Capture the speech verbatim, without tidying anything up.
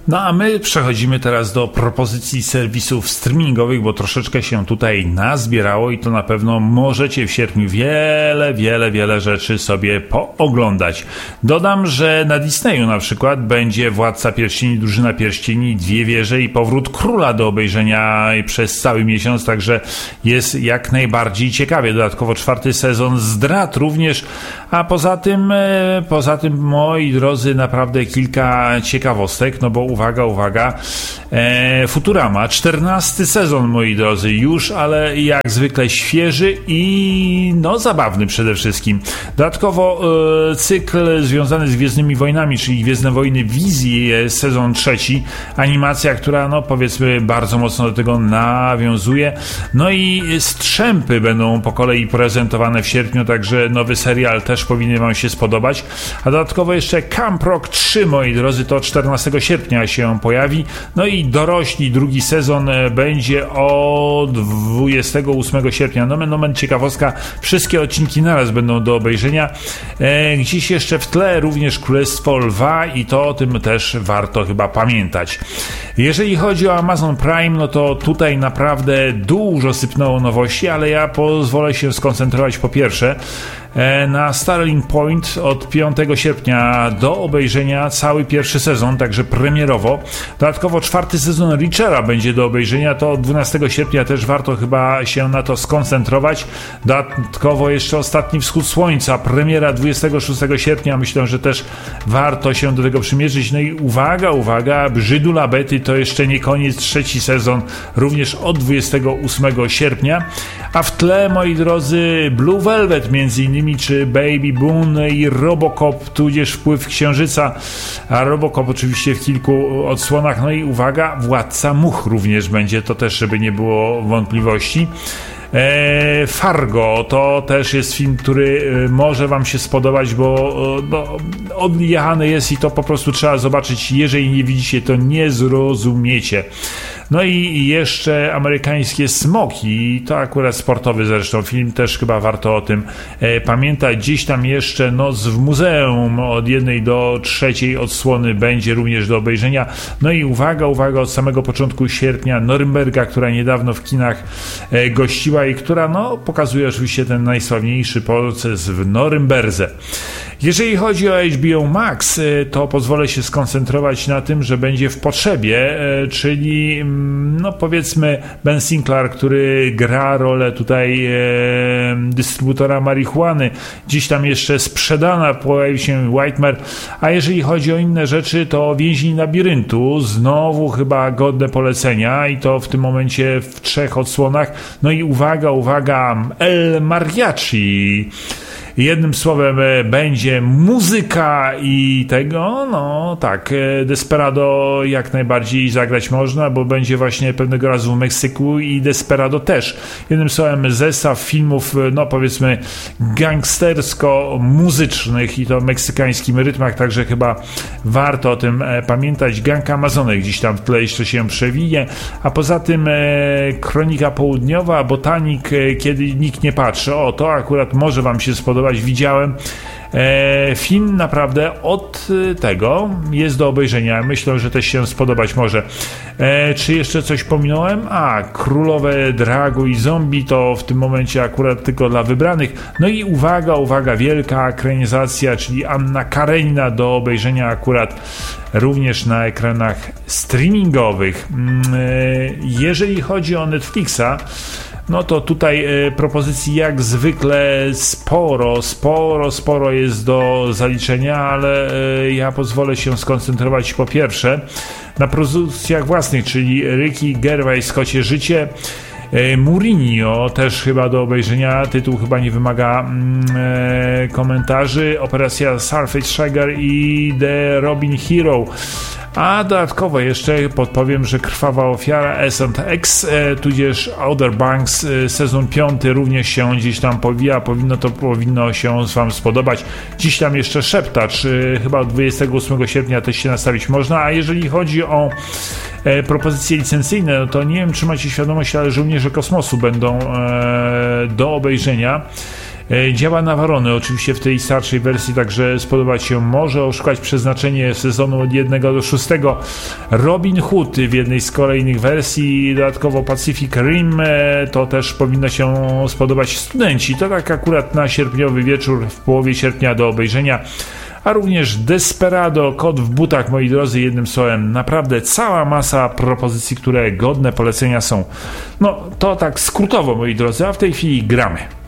No a my przechodzimy teraz do propozycji serwisów streamingowych, bo troszeczkę się tutaj nazbierało i to na pewno możecie w sierpniu wiele, wiele, wiele rzeczy sobie pooglądać. Dodam, że na Disneyu na przykład będzie Władca Pierścieni, Drużyna Pierścieni, Dwie Wieże i Powrót Króla do obejrzenia przez cały miesiąc, także jest jak najbardziej ciekawie. Dodatkowo czwarty sezon Zdrad również, a poza tym, poza tym moi drodzy, naprawdę kilka ciekawostek, no bo uwaga, uwaga, e, Futurama, czternasty sezon, moi drodzy, już, ale jak zwykle świeży i no zabawny przede wszystkim. Dodatkowo e, cykl związany z Gwiezdnymi Wojnami, czyli Gwiezdne Wojny Wizji, jest sezon trzeci, animacja, która no powiedzmy bardzo mocno do tego nawiązuje, no i Strzępy będą po kolei prezentowane w sierpniu, także nowy serial też powinien wam się spodobać, a dodatkowo jeszcze Camp Rock trzy, moi drodzy, to czternastego sierpnia się pojawi. No i Dorośli, drugi sezon będzie od dwudziestego ósmego sierpnia. Nomen, nomen, ciekawostka, wszystkie odcinki naraz będą do obejrzenia. E, gdzieś jeszcze w tle również Królestwo Lwa i to o tym też warto chyba pamiętać. Jeżeli chodzi o Amazon Prime, no to tutaj naprawdę dużo sypnęło nowości, ale ja pozwolę się skoncentrować po pierwsze na Starling Point od piątego sierpnia do obejrzenia cały pierwszy sezon, także premierowo. Dodatkowo czwarty sezon Reachera będzie do obejrzenia, to od dwunastego sierpnia też warto chyba się na to skoncentrować. Dodatkowo jeszcze Ostatni Wschód Słońca, premiera dwudziestego szóstego sierpnia, myślę, że też warto się do tego przymierzyć. No i uwaga, uwaga, Brzydula Betty to jeszcze nie koniec, trzeci sezon również od dwudziestego ósmego sierpnia, a w tle, moi drodzy, Blue Velvet między innymi, czy Baby Boone i Robocop, tudzież Wpływ Księżyca, a Robocop oczywiście w kilku odsłonach. No i uwaga, Władca Much również będzie, to też, żeby nie było wątpliwości. E, Fargo to też jest film, który może wam się spodobać, bo no, odjechany jest i to po prostu trzeba zobaczyć. Jeżeli nie widzicie, to nie zrozumiecie. No i jeszcze Amerykańskie Smoki, to akurat sportowy zresztą film, też chyba warto o tym e, pamiętać. Gdzieś tam jeszcze Noc w Muzeum od jednej do trzeciej odsłony będzie również do obejrzenia. No i uwaga, uwaga, od samego początku sierpnia Norymberga, która niedawno w kinach e, gościła i która no pokazuje oczywiście ten najsławniejszy proces w Norymberdze. Jeżeli chodzi o H B O Max, to pozwolę się skoncentrować na tym, że będzie W potrzebie, czyli no powiedzmy Ben Sinclair, który gra rolę tutaj e, dystrybutora marihuany, dziś tam jeszcze sprzedana, pojawi się Whitemare, a jeżeli chodzi o inne rzeczy, to Więzień Labiryntu, znowu chyba godne polecenia i to w tym momencie w trzech odsłonach. No i uwaga, uwaga, El Mariachi. Jednym słowem będzie muzyka i tego, no tak, Desperado jak najbardziej zagrać można, bo będzie właśnie pewnego razu w Meksyku i Desperado też. Jednym słowem zestaw filmów, no powiedzmy gangstersko-muzycznych i to w meksykańskim rytmach, także chyba warto o tym pamiętać. Gang Amazonek gdzieś tam w tle jeszcze się przewinie, a poza tym Kronika Południowa, Botanik, Kiedy nikt nie patrzy. O, to akurat może wam się spodobać. Widziałem e, film, naprawdę od tego jest do obejrzenia. Myślę, że też się spodobać może. E, czy jeszcze coś pominąłem? A, Królowe Dragu i Zombie to w tym momencie akurat tylko dla wybranych. No i uwaga, uwaga, wielka ekranizacja, czyli Anna Karenina do obejrzenia akurat również na ekranach streamingowych. E, jeżeli chodzi o Netflixa, no to tutaj e, propozycji jak zwykle sporo, sporo, sporo jest do zaliczenia, ale e, ja pozwolę się skoncentrować po pierwsze na produkcjach własnych, czyli Ricky Gervais, Kocie Życie, e, Mourinho też chyba do obejrzenia, tytuł chyba nie wymaga mm, e, komentarzy, Operacja Surface Sugar i The Robin Hero. A dodatkowo jeszcze podpowiem, że Krwawa Ofiara, S and X, e, tudzież Outer Banks, e, sezon piąty również się gdzieś tam powija, powinno to powinno się wam spodobać. Dziś tam jeszcze Szeptacz, e, chyba od dwudziestego ósmego sierpnia też się nastawić można, a jeżeli chodzi o e, propozycje licencyjne, no to nie wiem, czy macie świadomość, ale Żołnierze Kosmosu będą e, do obejrzenia. Działa Navarone oczywiście w tej starszej wersji, także spodobać się może. Oszukać przeznaczenie sezonu od jednego do szóstego. Robin Hood w jednej z kolejnych wersji, dodatkowo Pacific Rim, to też powinno się spodobać. Studenci, to tak akurat na sierpniowy wieczór w połowie sierpnia do obejrzenia. A również Desperado, Kot w butach, moi drodzy, jednym słowem, naprawdę cała masa propozycji, które godne polecenia są. No to tak skrótowo, moi drodzy, a w tej chwili gramy.